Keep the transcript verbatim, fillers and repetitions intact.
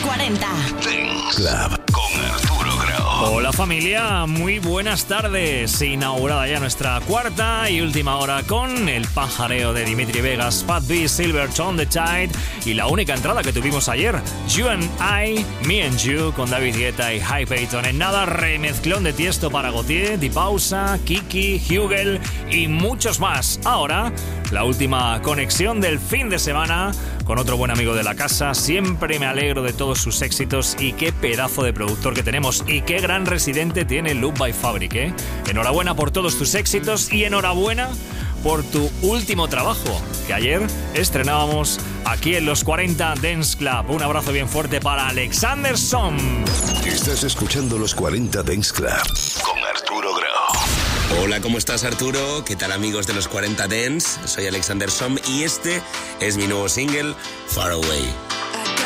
cuarenta. Dance Club con Arturo Grau. Hola familia, muy buenas tardes. Inaugurada ya nuestra cuarta y última hora con el pajareo de Dimitri Vegas, Pat B, Silvertone, The Tide y la única entrada que tuvimos ayer, You and I, Me and You, con David Guetta y High Payton. En nada, remezclón de Tiesto para Gautier, Di Pausa, Kiki, Hugel y muchos más. Ahora, la última conexión del fin de semana con otro buen amigo de la casa. Siempre me alegro de todos sus éxitos y qué pedazo de productor que tenemos y qué gran residente tiene Loop by Fabric, ¿eh? Enhorabuena por todos tus éxitos y enhorabuena por tu último trabajo, que ayer estrenábamos aquí en los cuarenta Dance Club. Un abrazo bien fuerte para Alexander Som. Estás escuchando los cuarenta Dance Club con Arturo Grau. Hola, ¿cómo estás, Arturo? ¿Qué tal, amigos de los cuarenta Dance? Soy Alexander Som y este es mi nuevo single, Far Away.